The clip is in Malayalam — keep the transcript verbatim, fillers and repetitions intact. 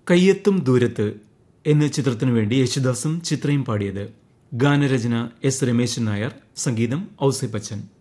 കയ്യെത്തും ദൂരത്ത് എന്ന ചിത്രത്തിനു വേണ്ടി യേശുദാസും ചിത്രയും പാടിയത്. ഗാനരചന എസ് രമേശൻ നായർ, സംഗീതം ഔസേപ്പച്ചൻ.